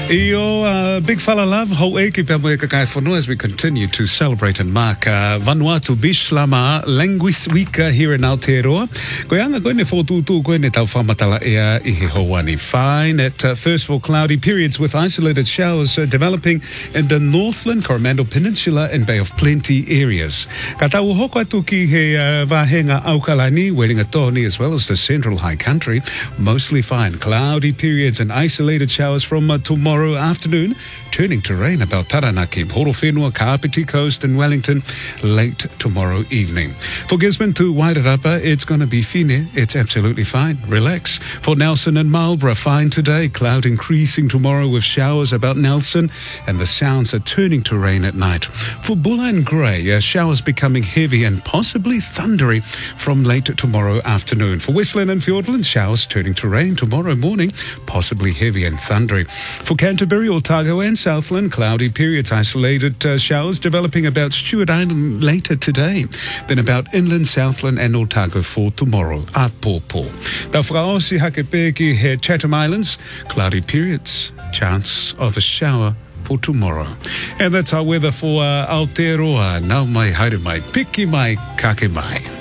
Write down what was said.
Big fella love, ho eke pe moe kakai whanua as we continue to celebrate and mark Vanuatu Bislama Language Week here in Aotearoa. Koe anga koe ne whotūtū koe ne tau whamatala ea I he hoani. Fine at first for cloudy periods with isolated showers developing in the Northland, Coromandel Peninsula and Bay of Plenty areas. Ka tau hoko atu ki he vahenga Aukalani, Wellingtoni as well as the Central High Country. Mostly fine, cloudy periods and isolated showers from tomorrow afternoon, turning to rain about Taranaki, Horowhenua, Kapiti Coast and Wellington late tomorrow evening. For Gisborne to Wairarapa, it's going to be fine. It's absolutely fine. Relax. For Nelson and Marlborough, fine today. Cloud increasing tomorrow with showers about Nelson and the Sounds are turning to rain at night. For Bulla and Grey, showers becoming heavy and possibly thundery from late tomorrow afternoon. For Westland and Fiordland, showers turning to rain tomorrow morning, possibly heavy and thundery. For Canterbury, Otago and Southland, cloudy periods, isolated showers developing about Stewart Island later today. Then about inland, Southland and Otago for tomorrow. Apopo. Tau whakaosi hake pēki he Chatham Islands, cloudy periods, chance of a shower for tomorrow. And that's our weather for Aotearoa. Nau mai haere mai, piki mai, kake mai.